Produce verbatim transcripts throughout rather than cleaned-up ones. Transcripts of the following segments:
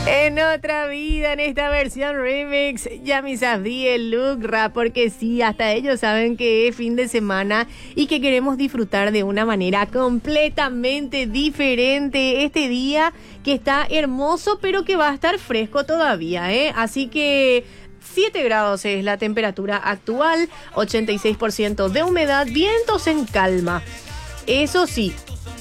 En otra vida, en esta versión remix, Yami Sabri, el Lucra, porque sí, hasta ellos saben que es fin de semana y que queremos disfrutar de una manera completamente diferente este día que está hermoso, pero que va a estar fresco todavía, ¿eh? Así que siete grados es la temperatura actual, ochenta y seis por ciento de humedad, vientos en calma. Eso sí,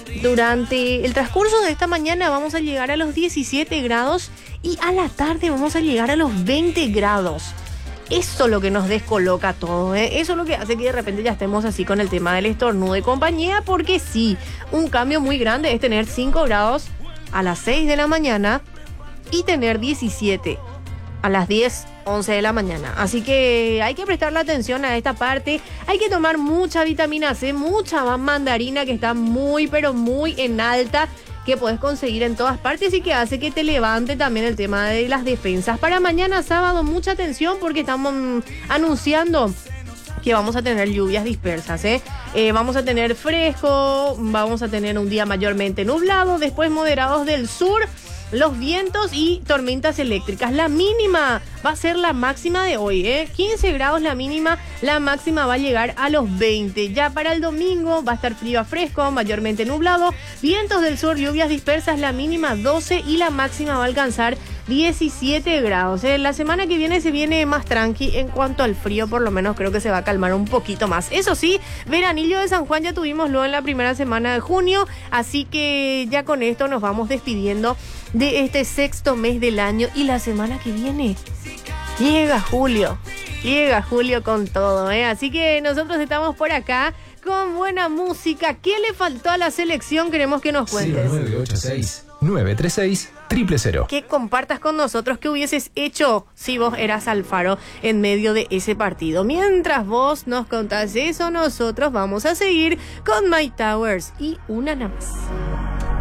durante el transcurso de esta mañana vamos a llegar a los diecisiete grados y a la tarde vamos a llegar a los veinte grados. Eso es lo que nos descoloca todo, ¿eh? Eso es lo que hace que de repente ya estemos así con el tema del estornudo de compañía, porque sí, un cambio muy grande es tener cinco grados a las seis de la mañana y tener diecisiete a las diez, once de la mañana. Así que hay que prestarle atención a esta parte. Hay que tomar mucha vitamina C, mucha mandarina que está muy, pero muy en alta, que puedes conseguir en todas partes y que hace que te levante también el tema de las defensas. Para mañana sábado, mucha atención porque estamos anunciando que vamos a tener lluvias dispersas, ¿eh? Eh, vamos a tener fresco, vamos a tener un día mayormente nublado, después moderados del sur, los vientos y tormentas eléctricas. La mínima va a ser la máxima de hoy, ¿eh? quince grados la mínima, la máxima va a llegar a los veinte. Ya para el domingo va a estar frío a fresco, mayormente nublado, vientos del sur, lluvias dispersas, la mínima doce y la máxima va a alcanzar diecisiete grados. ¿eh? La semana que viene se viene más tranqui en cuanto al frío, por lo menos creo que se va a calmar un poquito más. Eso sí, veranillo de San Juan ya tuvimos luego en la primera semana de junio, así que ya con esto nos vamos despidiendo de este sexto mes del año y la semana que viene llega julio, llega julio con todo, ¿eh? Así que nosotros estamos por acá con buena música. ¿Qué le faltó a la selección? Queremos que nos cuentes. cero nueve ocho seis, nueve tres seis, cero cero cero. Que compartas con nosotros qué hubieses hecho si vos eras Alfaro en medio de ese partido. Mientras vos nos contás eso, nosotros vamos a seguir con My Towers y una nada más.